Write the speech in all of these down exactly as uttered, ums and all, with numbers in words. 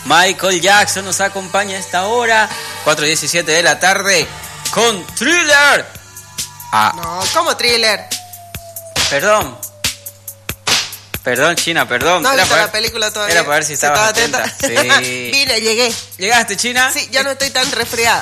Michael Jackson nos acompaña a esta hora, cuatro diecisiete de la tarde, con Thriller. Ah. No, ¿cómo Thriller? Perdón. Perdón, China, perdón. No, era viste para la película todavía. Era para ver si estabas estaba atenta. atenta. Sí. Vine, llegué. ¿Llegaste, China? Sí, ya no estoy tan resfriada.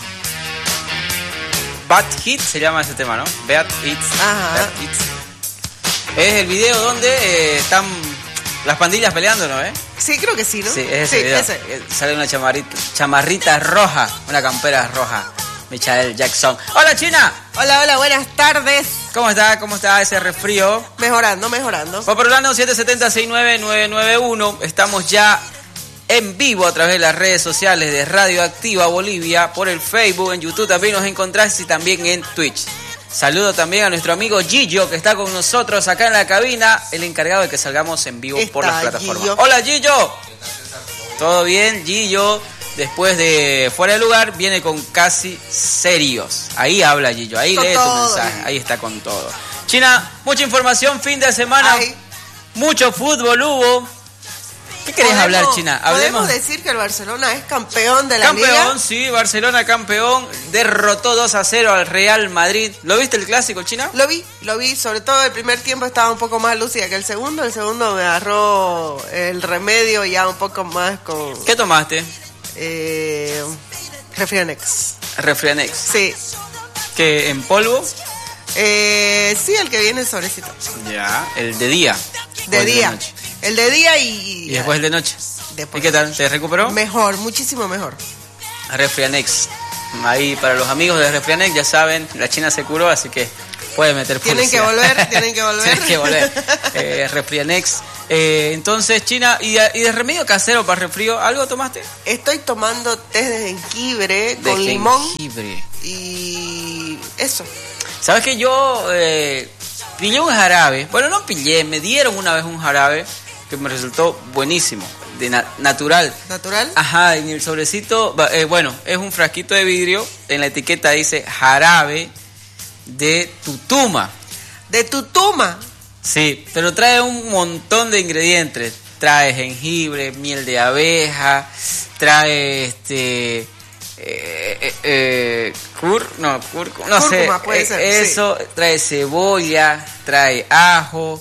Bad Hits se llama ese tema, ¿no? Bad Hits. Ajá. Bad Hits. Es el video donde eh, están las pandillas peleando, ¿no? ¿Eh? Sí, creo que sí, ¿no? Sí, es ese sí, video. Ese. Sale una chamarrita, chamarrita roja, una campera roja. Michael Jackson. ¡Hola, China! Hola, hola, buenas tardes. ¿Cómo está? ¿Cómo está ese resfrío? Mejorando, mejorando. Poporolano siete siete cero, seis nueve nueve nueve uno. Estamos ya en vivo a través de las redes sociales de Radio Activa Bolivia, por el Facebook, en YouTube también nos encontrás y también en Twitch. Saludo también a nuestro amigo Gillo, que está con nosotros acá en la cabina, el encargado de que salgamos en vivo está por las plataformas. Gillo. ¡Hola, Gillo! ¿Todo bien, Gillo? Después de Fuera de Lugar, viene con Casi Serios. Ahí habla Gillo, ahí con lee todo. Tu mensaje, ahí está con todo. China, mucha información, fin de semana, Ay. mucho fútbol hubo. ¿Qué querés ¿Podemos, hablar, China? Hablemos. ¿Podemos decir que el Barcelona es campeón de la campeón, Liga? Campeón, sí, Barcelona campeón, derrotó dos a cero al Real Madrid. ¿Lo viste el clásico, China? Lo vi, lo vi, sobre todo el primer tiempo estaba un poco más lúcida que el segundo, el segundo me agarró el remedio ya un poco más con... ¿Qué tomaste? Eh, Refrianex. Refrianex. Sí. ¿Qué, en polvo? Eh, sí, el que viene sobrecito. Ya, el de día. De día. De el de día y... Y después el de noche. Después. ¿Y qué tal? ¿Se recuperó? Mejor, muchísimo mejor. Refrianex. Ahí para los amigos de Refrianex, ya saben, la China se curó, así que puede meter Tienen que volver, tienen que volver. Tienen que volver. Eh, Refrianex. Eh, entonces, China, ¿y de, ¿y de remedio casero para resfrío? ¿Algo tomaste? Estoy tomando té de jengibre de con limón. jengibre. Y eso. ¿Sabes que yo eh, pillé un jarabe? Bueno, no pillé, me dieron una vez un jarabe que me resultó buenísimo, de na- natural. ¿Natural? Ajá, en el sobrecito, eh, bueno, es un frasquito de vidrio, en la etiqueta dice jarabe de tutuma. ¿De tutuma? Sí, pero trae un montón de ingredientes. Trae jengibre, miel de abeja, trae este... Eh, eh, eh, cur, no, cur, no Cúrcuma, sé, puede eh, ser, eso, sí. Trae cebolla, trae ajo,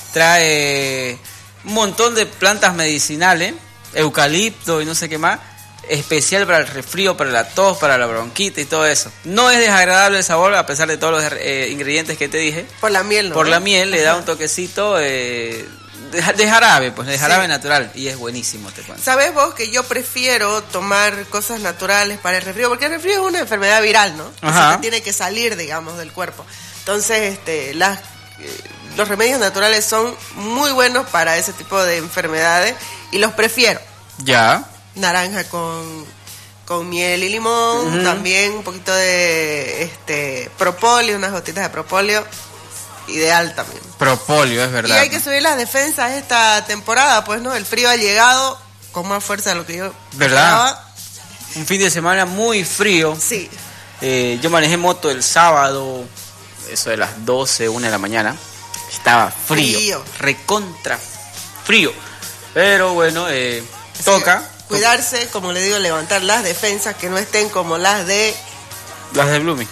trae un montón de plantas medicinales, eucalipto y no sé qué más, especial para el resfrío, para la tos, para la bronquita y todo eso. No es desagradable el sabor a pesar de todos los eh, ingredientes que te dije. Por la miel, ¿no? Por la miel le da un toquecito eh, de, de jarabe, pues de jarabe sí. natural, y es buenísimo, te cuento. ¿Sabes vos que yo prefiero tomar cosas naturales para el resfrío? Porque el resfrío es una enfermedad viral, ¿no? Ajá. Que tiene que salir, digamos, del cuerpo. Entonces, este, las... Eh, los remedios naturales son muy buenos para ese tipo de enfermedades y los prefiero. Ya. Naranja con, con miel y limón, uh-huh. También un poquito de este propóleo, unas gotitas de propóleo, ideal también. Propóleo, es verdad. Y hay que subir las defensas esta temporada, pues, ¿no? El frío ha llegado con más fuerza de lo que yo ¿verdad? esperaba. Un fin de semana muy frío. Sí. Eh, yo manejé moto el sábado, eso de las doce, una de la mañana. Estaba frío, frío. recontra frío. Pero bueno, eh, toca. Sí, cuidarse, como le digo, levantar las defensas, que no estén como las de... Las de Blooming.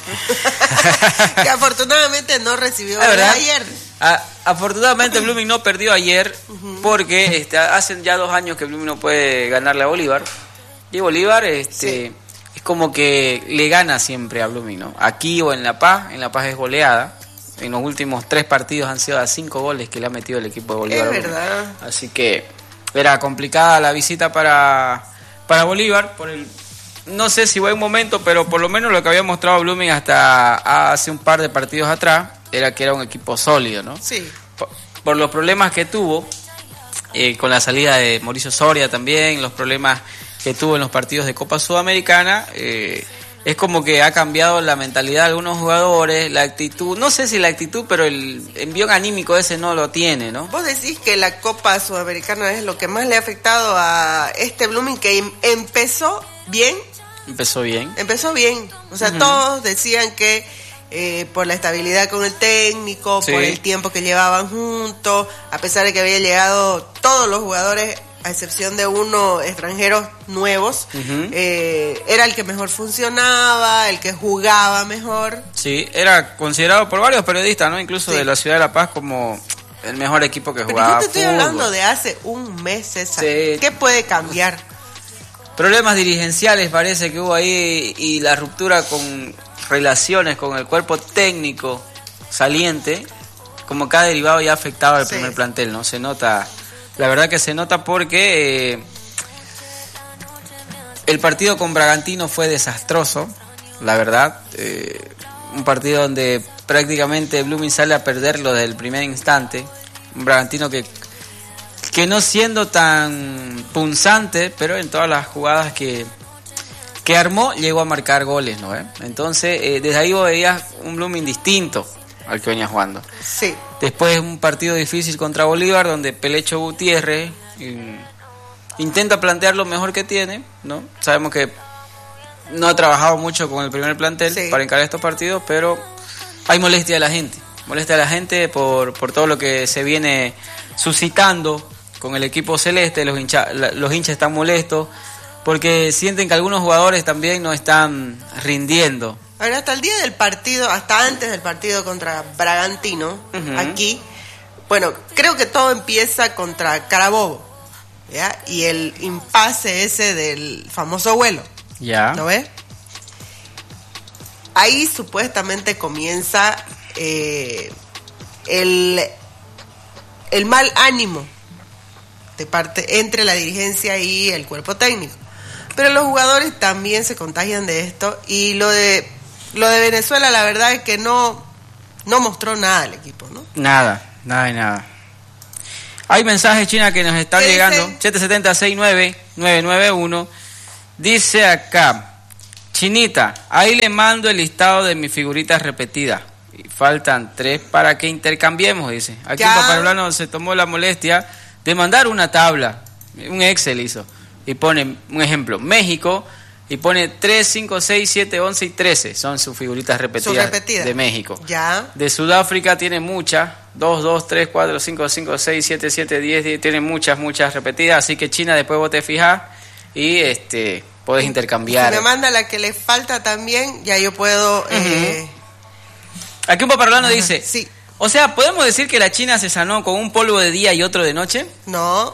Que afortunadamente no recibió ayer. A, afortunadamente Blooming no perdió ayer, uh-huh. Porque este, hace ya dos años que Blooming no puede ganarle a Bolívar. Y Bolívar este, sí. Es como que le gana siempre a Blooming, ¿no? Aquí o en La Paz, en La Paz es goleada. En los últimos tres partidos han sido a cinco goles que le ha metido el equipo de Bolívar. Es verdad. Así que era complicada la visita para, para Bolívar. Por el, no sé si buen momento, pero por lo menos lo que había mostrado Blooming hasta hace un par de partidos atrás era que era un equipo sólido, ¿no? Sí. Por, por los problemas que tuvo, eh, con la salida de Mauricio Soria también, los problemas que tuvo en los partidos de Copa Sudamericana, eh, es como que ha cambiado la mentalidad de algunos jugadores, la actitud, no sé si la actitud, pero el envión anímico ese no lo tiene, ¿no? Vos decís que la Copa Sudamericana es lo que más le ha afectado a este Blooming, que em- empezó bien. Empezó bien. Empezó bien. O sea, uh-huh. Todos decían que eh, por la estabilidad con el técnico, sí. Por el tiempo que llevaban juntos, a pesar de que había llegado todos los jugadores a excepción de uno extranjeros nuevos, uh-huh. eh, era el que mejor funcionaba, el que jugaba mejor. Sí, era considerado por varios periodistas, ¿no? Incluso sí. de la ciudad de La Paz como el mejor equipo que Pero jugaba. Pero yo te estoy fútbol. hablando de hace un mes, César. Sí. ¿Qué puede cambiar? Problemas dirigenciales parece que hubo ahí y la ruptura con relaciones con el cuerpo técnico saliente, como que ha derivado y ha afectado al sí. primer plantel, ¿no? Se nota, la verdad que se nota porque eh, el partido con Bragantino fue desastroso, la verdad. Eh, un partido donde prácticamente Blooming sale a perderlo desde el primer instante. Un Bragantino que, que no siendo tan punzante, pero en todas las jugadas que, que armó, llegó a marcar goles, ¿no? ¿Eh? Entonces, eh, desde ahí vos veías un Blooming distinto al que venía jugando. Sí. Después un partido difícil contra Bolívar, donde Pelecho Gutiérrez eh, intenta plantear lo mejor que tiene, ¿no? Sabemos que no ha trabajado mucho con el primer plantel sí. para encarar estos partidos, pero hay molestia de la gente. Molestia de la gente por, por todo lo que se viene suscitando con el equipo celeste. Los, hincha, los hinchas están molestos porque sienten que algunos jugadores también no están rindiendo. A ver, hasta el día del partido, hasta antes del partido contra Bragantino, uh-huh. aquí, bueno, creo que todo empieza contra Carabobo, ¿ya? Y el impasse ese del famoso vuelo. Ya. ¿Lo ves? Ahí supuestamente comienza eh, el, el mal ánimo de parte entre la dirigencia y el cuerpo técnico. Pero los jugadores también se contagian de esto y lo de lo de Venezuela, la verdad es que no, no mostró nada el equipo, ¿no? Nada, nada y nada. Hay mensajes, China, que nos están llegando. siete siete cero seis nueve nueve nueve uno. Dice acá, Chinita, ahí le mando el listado de mis figuritas repetidas. Y faltan tres para que intercambiemos, dice. Aquí Papá Rolando se tomó la molestia de mandar una tabla, un Excel hizo. Y pone, un ejemplo, México, y pone tres, cinco, seis, siete, once y trece. Son sus figuritas repetidas, repetidas de México. Ya. De Sudáfrica tiene muchas, dos, dos, tres, cuatro, cinco, cinco, seis, siete, siete, diez, diez, tiene muchas, muchas repetidas. Así que China, después vos te fijás y este podés intercambiar. Si me manda la que le falta también, ya yo puedo... Uh-huh. eh... Aquí un paparlano uh-huh. dice, sí. O sea, ¿podemos decir que la China se sanó con un polvo de día y otro de noche? No.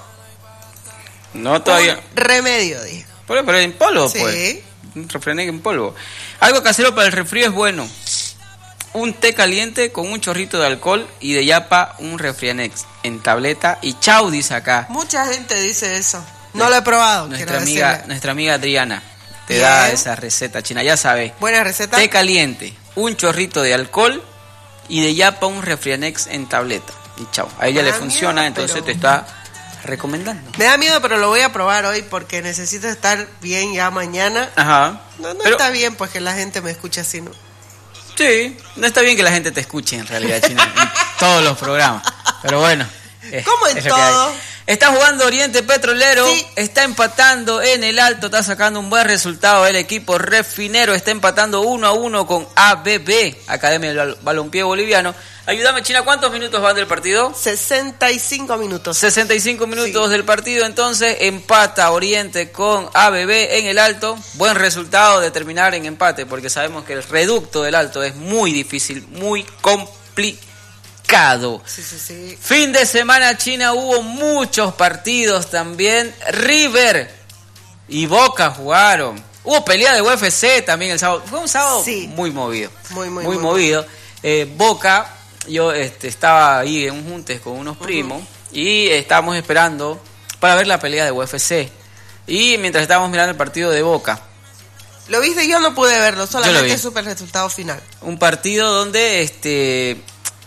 No, todavía. Un remedio, dije. Pero, pero en polvo, sí. pues. Un refrenegue en polvo. Algo casero para el resfrío es bueno. Un té caliente con un chorrito de alcohol y de yapa un refrianex en tableta y chau, dice acá. Mucha gente dice eso. No lo he probado. Nuestra amiga, decirle. nuestra amiga Adriana te Bien. da esa receta, China, ya sabes. Buena receta. Té caliente, un chorrito de alcohol y de yapa un refrianex en tableta y chau. A ella le funciona, miedo, entonces pero... te está recomendando. Me da miedo, pero lo voy a probar hoy porque necesito estar bien ya mañana. Ajá. No, no pero... está bien pues que la gente me escuche así, ¿no? Sí, no está bien que la gente te escuche en realidad, China, en todos los programas. Pero bueno. ¿Cómo en todo? Está jugando Oriente Petrolero, sí. está empatando en el Alto, está sacando un buen resultado el equipo refinero, está empatando uno a uno con A B B, Academia del Balompié Boliviano. Ayúdame, China, ¿cuántos minutos van del partido? sesenta y cinco minutos. sesenta y cinco minutos sí. del partido, entonces empata Oriente con A B B en el Alto. Buen resultado de terminar en empate, porque sabemos que el reducto del Alto es muy difícil, muy complicado. Sí, sí, sí. Fin de semana, China, hubo muchos partidos también. River y Boca jugaron. Hubo pelea de U F C también el sábado. Fue un sábado sí. muy movido. Muy, muy, muy, muy movido. Eh, Boca, yo este, estaba ahí en un juntes con unos primos uh-huh. y estábamos esperando para ver la pelea de U F C. Y mientras estábamos mirando el partido de Boca. ¿Lo viste? Yo no pude verlo, solamente supe el resultado final. Un partido donde este...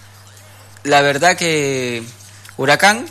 la verdad que Huracán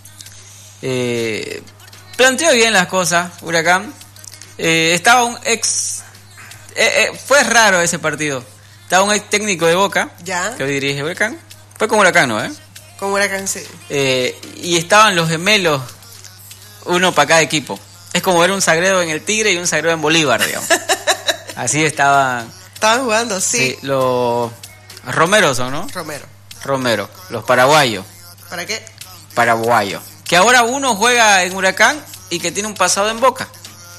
eh, planteó bien las cosas. Huracán eh, estaba un ex eh, eh, fue raro ese partido. Estaba un ex técnico de Boca ya que hoy dirige Huracán. Fue con Huracán, ¿no? ¿Eh? Con Huracán, sí. Eh, y estaban los gemelos, uno para cada equipo. Es como ver un Sagredo en el Tigre y un Sagredo en Bolívar, digamos. Así estaban. Estaban jugando, sí. sí los Romero son, ¿no? Romero. Romero, los paraguayos. ¿Para qué? Paraguayo. que ahora uno juega en Huracán y que tiene un pasado en Boca.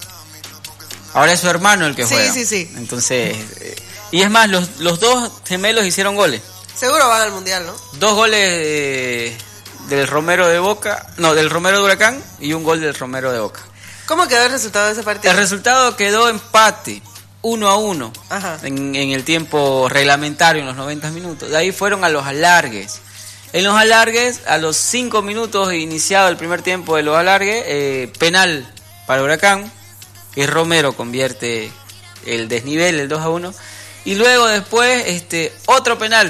Ahora es su hermano el que sí, juega. Sí, sí, sí. Entonces, eh, y es más, los, los dos gemelos hicieron goles. Seguro van al Mundial, ¿no? Dos goles eh, del Romero de Boca, no, del Romero de Huracán y un gol del Romero de Boca. ¿Cómo quedó el resultado de ese partido? El resultado quedó empate, uno a uno, en, en el tiempo reglamentario, en los noventa minutos. De ahí fueron a los alargues. En los alargues, a los cinco minutos iniciado el primer tiempo de los alargues, eh, penal para Huracán, y Romero convierte el desnivel, el dos a uno. Y luego después, este otro penal,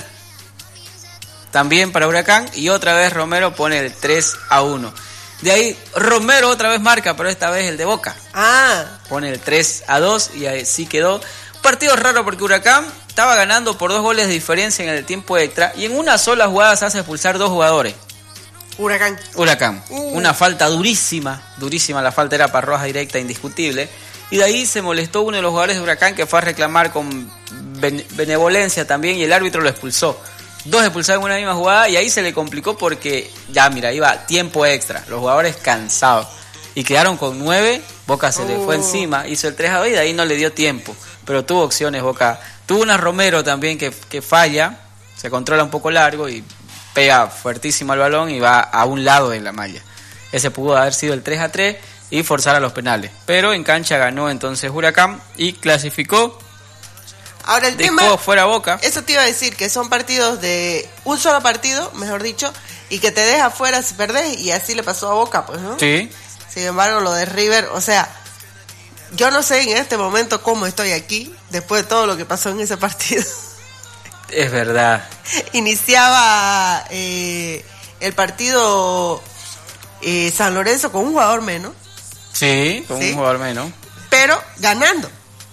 también para Huracán, y otra vez Romero pone el tres a uno. De ahí Romero otra vez marca, pero esta vez el de Boca. Ah. Pone el tres a dos y así quedó. Un partido raro porque Huracán estaba ganando por dos goles de diferencia en el tiempo extra y en una sola jugada se hace expulsar dos jugadores. Huracán. Huracán. Uh. Una falta durísima, durísima, la falta era para roja directa, indiscutible. Y de ahí se molestó uno de los jugadores de Huracán que fue a reclamar con benevolencia también y el árbitro lo expulsó. Dos expulsados en una misma jugada y ahí se le complicó porque ya mira, iba tiempo extra, los jugadores cansados y quedaron con nueve, Boca se uh. le fue encima, hizo el tres a dos y de ahí no le dio tiempo, pero tuvo opciones Boca, tuvo una Romero también que, que falla, se controla un poco largo y pega fuertísimo al balón y va a un lado de la malla. Ese pudo haber sido el tres a tres y forzar a los penales, pero en cancha ganó entonces Huracán y clasificó. Ahora el Dejó tema, fuera Boca. Eso te iba a decir, que son partidos de un solo partido, mejor dicho, y que te deja fuera si perdés, y así le pasó a Boca, pues, ¿no? Sí. Sin embargo, lo de River, o sea, yo no sé en este momento cómo estoy aquí, después de todo lo que pasó en ese partido. Es verdad. Iniciaba eh, el partido eh, San Lorenzo con un jugador menos. Sí, con ¿sí? un jugador menos. Pero ganando.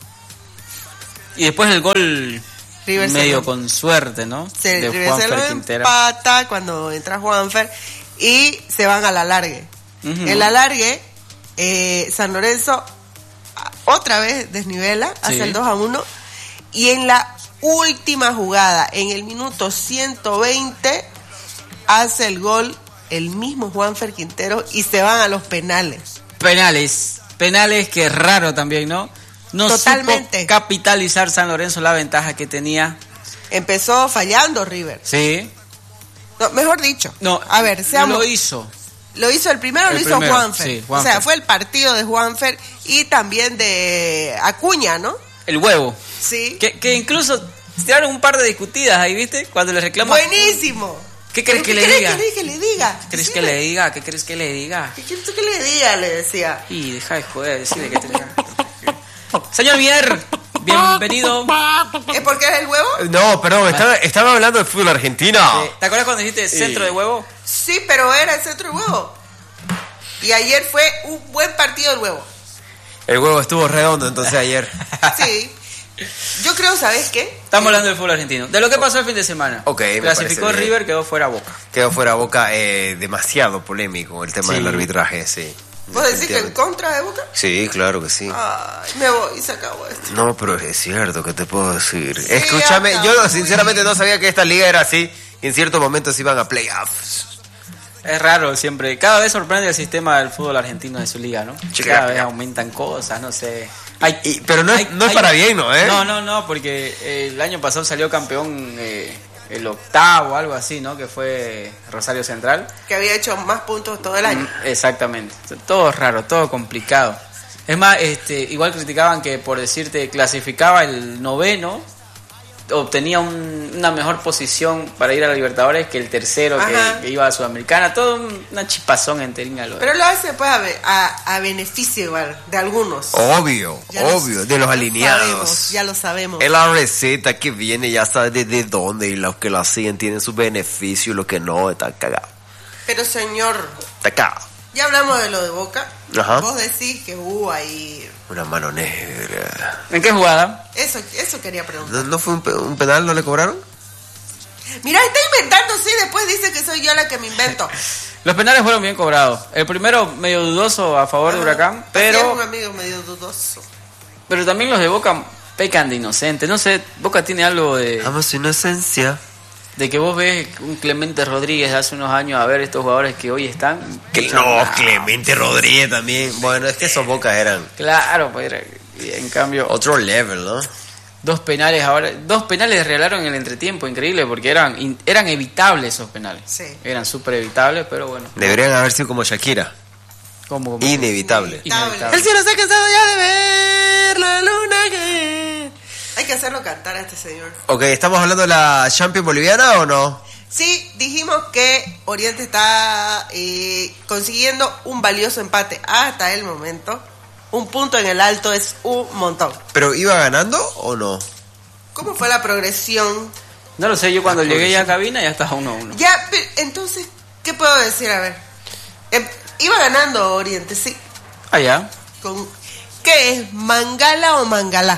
Y después el gol River medio lo, con suerte, ¿no? Se, de River Juanfer se lo empata cuando entra Juanfer y se van al alargue. Uh-huh. El alargue, eh, San Lorenzo otra vez desnivela, sí. hace el dos a uno y en la última jugada, en el minuto ciento veinte, hace el gol el mismo Juanfer Quintero y se van a los penales. Penales, penales que raro también, ¿no? No Totalmente. Supo capitalizar San Lorenzo la ventaja que tenía. Empezó fallando River. Sí. No, mejor dicho. No, a ver, seamos, lo hizo. Lo hizo el primero, el lo hizo primero, Juanfer. Sí, Juanfer. O sea, fue el partido de Juanfer y también de Acuña, ¿no? El huevo. Sí. Que, que incluso tiraron un par de discutidas ahí, ¿viste? Cuando le reclaman. Buenísimo. ¿Qué crees que ¿Qué le diga? ¿Qué crees que le diga? ¿Qué crees que le diga? ¿Qué crees que le diga? ¿Qué quieres que le diga? Le decía. Y deja de joder, decirle que te diga. Señor Mier, bienvenido. ¿Es porque es el huevo? No, perdón, estaba, estaba hablando de fútbol argentino. Sí. ¿Te acuerdas cuando dijiste centro sí. de huevo? Sí, pero era el centro de huevo. Y ayer fue un buen partido del huevo. El huevo estuvo redondo entonces ayer. Sí. Yo creo, ¿sabes qué? Estamos hablando del fútbol argentino. De lo que pasó el fin de semana. Ok, me clasificó River, quedó fuera Boca. Quedó fuera Boca, eh, demasiado polémico el tema sí. del arbitraje, sí. ¿Vos decís que en contra de Boca? Sí, claro que sí. Ay, me voy y se acabó esto. No, pero es cierto, ¿qué te puedo decir? Sí, escúchame, yo sinceramente no sabía que esta liga era así. Y en ciertos momentos iban a playoffs. Es raro siempre. Cada vez sorprende el sistema del fútbol argentino de su liga, ¿no? Chica, cada vez aumentan cosas, no sé. Hay, y, pero no, hay, es, no es hay, para bien, ¿no? ¿Eh? No, no, no, porque el año pasado salió campeón eh, el octavo, algo así, ¿no? Que fue Rosario Central. Que había hecho más puntos todo el año. Exactamente. Todo raro, todo complicado. Es más, este, igual criticaban que por decirte clasificaba el noveno, obtenía un, una mejor posición para ir a la Libertadores que el tercero que, que iba a Sudamericana. Todo un, una chipazón enterina. Pero lo hace pues a, a, a beneficio igual de algunos. Obvio, ya obvio, los, de los alineados. Sabemos, ya lo sabemos. Es la receta que viene, ya sabe desde dónde, y los que lo hacen tienen sus beneficios, los que no, están cagados. Pero señor, está cagado. Ya hablamos de lo de Boca. Ajá. Vos decís que hubo ahí una mano negra. ¿En qué jugada? Eso, eso quería preguntar. ¿No, no fue un, pe- un penal? ¿No le cobraron? Mira, está inventando, sí, después dice que soy yo la que me invento. Los penales fueron bien cobrados. El primero medio dudoso a favor ah, de Huracán, pero... Es un amigo medio dudoso. Pero también los de Boca pecan de inocente. No sé, Boca tiene algo de... Amo su inocencia. De que vos ves un Clemente Rodríguez de hace unos años a ver estos jugadores que hoy están. Que no, Clemente Rodríguez también. Bueno, es que esos Boca eran. Claro, pues era, en cambio. Otro level, ¿no? Dos penales ahora. Dos penales regalaron en el entretiempo, increíble, porque eran eran evitables esos penales. Sí. Eran súper evitables, pero bueno. Deberían haber sido como Shakira. ¿Cómo, cómo? Inevitable. Inevitable. El cielo se ha cansado ya de ver la luna que... Hay que hacerlo cantar a este señor. Ok, ¿estamos hablando de la Champions boliviana o no? Sí, dijimos que Oriente está eh, consiguiendo un valioso empate hasta el momento. Un punto en el alto es un montón. ¿Pero iba ganando o no? ¿Cómo fue la progresión? No lo sé, yo cuando llegué ya a cabina ya estaba uno a uno. Ya, pero, entonces, ¿qué puedo decir? A ver, eh, iba ganando Oriente, sí. Ah, ya. Con, ¿qué es? ¿Mangala o Mangala?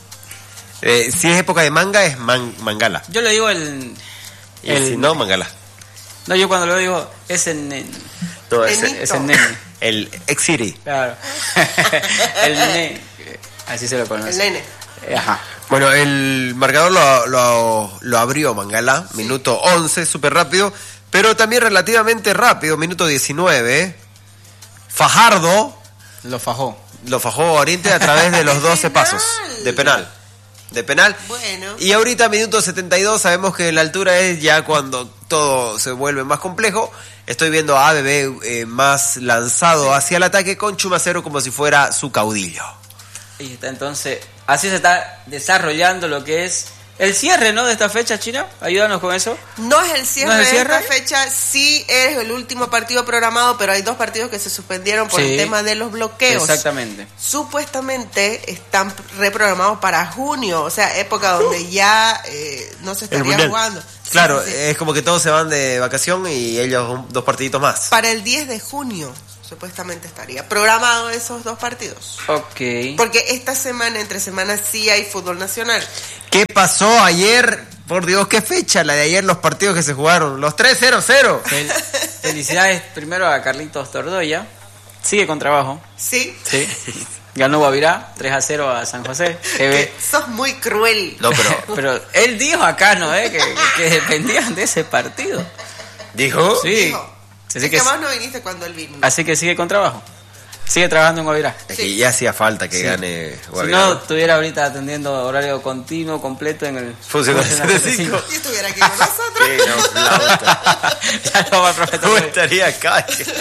Eh, si es época de manga, es man, Mangala. Yo le digo el... Y el si no, Mangala. No, yo cuando lo digo es el nene. No, es, Nenito. Es el nene. el ex-city. Claro. El nene. Así se lo conoce. El nene. Ajá. Bueno, el marcador lo, lo, lo abrió Mangala, sí. Minuto once, súper rápido, pero también relativamente rápido, minuto diecinueve. Fajardo Lo fajó. lo fajó Oriente a través de los doce pasos de penal. De penal. Bueno. Y ahorita, minuto setenta y dos, sabemos que la altura es ya cuando todo se vuelve más complejo. Estoy viendo a A B B eh, más lanzado hacia el ataque con Chumacero como si fuera su caudillo. Y está entonces, así se está desarrollando lo que es el cierre, ¿no? De esta fecha, China. Ayúdanos con eso. No es el cierre, ¿No es el de cierre? esta fecha, sí es el último partido programado, pero hay dos partidos que se suspendieron por Sí. el tema de los bloqueos. Exactamente. Supuestamente están reprogramados para junio, o sea, época donde ya eh, no se estaría Mundial. jugando. Claro, Sí, sí, sí. es como que todos se van de vacación y ellos un- dos partiditos más. Para el diez de junio, supuestamente estaría programado esos dos partidos. Ok. Porque esta semana, entre semanas, sí hay fútbol nacional. ¿Qué pasó ayer? Por Dios, ¿qué fecha la de ayer los partidos que se jugaron? Los tres cero cero. Fel- Felicidades primero a Carlitos Tordoya. Sigue con trabajo. Sí. Sí. Ganó Guavirá tres a cero a San José. G B. Que sos muy cruel. No, pero... Pero él dijo acá, ¿no? ¿Eh? Que, que dependían de ese partido. ¿Dijo? Sí. Dijo. Así Es que, que vos no viniste cuando él vino. así que sigue con trabajo. Sigue trabajando en Guavirá. Es Sí. que ya hacía falta que Sí. gane Si Guavirá, no, ¿no? estuviera ahorita atendiendo horario continuo, completo en el... Funcional Funcional setenta y cinco. Y estuviera aquí con nosotros. Sí, no, flauta. Ya lo va a prometer. ¿Cómo estaría acá?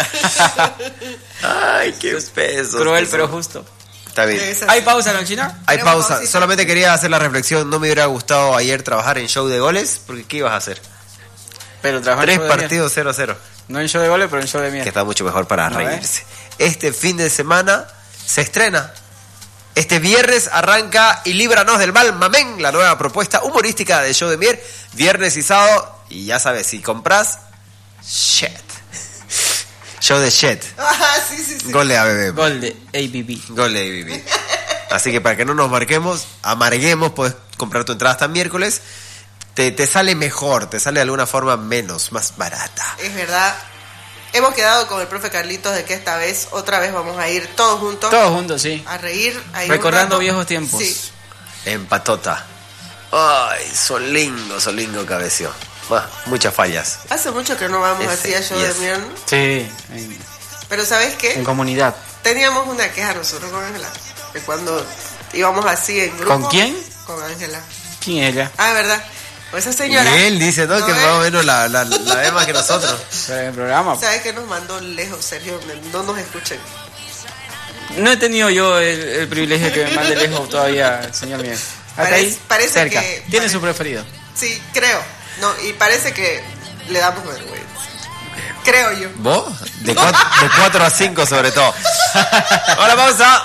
Ay, qué peso. Cruel pero justo. Está bien. Es así. ¿Hay pausa, no, China? Hay Tenemos pausa. pausita. Solamente quería hacer la reflexión. No me hubiera gustado ayer trabajar en show de goles, porque ¿qué ibas a hacer? Pero trabajar en Tres show de miel. partidos cero cero. No en show de goles, pero en show de miel. Que está mucho mejor para No, reírse. Este fin de semana se estrena. Este viernes arranca Y líbranos del mal, mamén, la nueva propuesta humorística de Show de Mier, viernes y sábado. Y ya sabes, si compras, shit. Show de shit. Ah, sí, sí, sí. Gol de A B B. Gol de A B B. Gol de A B B. Así que para que no nos marquemos, amarguemos, puedes comprar tu entrada hasta miércoles. Te, te sale mejor, te sale de alguna forma menos, más barata. Es verdad. Hemos quedado con el profe Carlitos de que esta vez, otra vez vamos a ir todos juntos. Todos juntos, sí. A reír. a ir un Recordando rato. viejos tiempos. Sí. En patota. Ay, Solingo, Solingo cabeció. Bah, muchas fallas. Hace mucho que no vamos así Ese, a show yes. de mierda. Sí, en, Pero ¿sabes qué? en comunidad. Teníamos una queja nosotros con Ángela. Que cuando íbamos así en grupo. ¿Con quién? Con Ángela. ¿Quién es ella? Ah, ¿verdad? O esa Y señora. él dice, ¿no? ¿No que ves? más o menos la, la, la ve más que nosotros. Pero en el programa. ¿Sabes que nos mandó lejos, Sergio? No nos escuchen. No he tenido yo el, el privilegio que me mande lejos todavía, señor Miguel. Hasta Parece- ahí, parece cerca. que- Tiene parece- su preferido. Sí, creo. No, y parece que le damos vergüenza. Creo yo. ¿Vos? De cuatro, de cuatro a cinco sobre todo. Ahora pausa.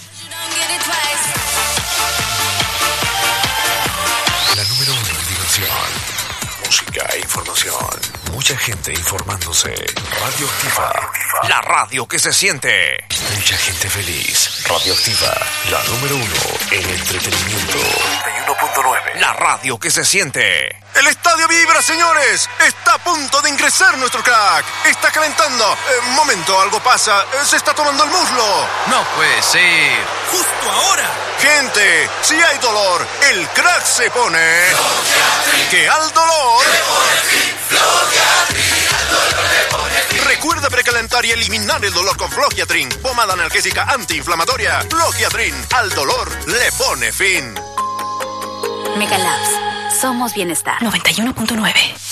La número uno en diversión, música e información. Mucha gente informándose. Radioactiva, la radio que se siente. Mucha gente feliz. Radioactiva, la número uno en entretenimiento. noventa y uno punto nueve. La radio que se siente. El estadio vibra, señores. Está a punto de ingresar nuestro crack. Está calentando. Eh, momento, algo pasa. Eh, se está tomando el muslo. No, No puede ser. ¡Justo ahora! Gente, si hay dolor, el crack se pone... Flogiatrin. Que al dolor... Le pone fin. Flogiatrin. Al dolor le pone fin. Recuerda precalentar y eliminar el dolor con Flogiatrin. Pomada analgésica antiinflamatoria. Flogiatrin. Al dolor le pone fin. Mega Labs. Somos bienestar. noventa y uno punto nueve.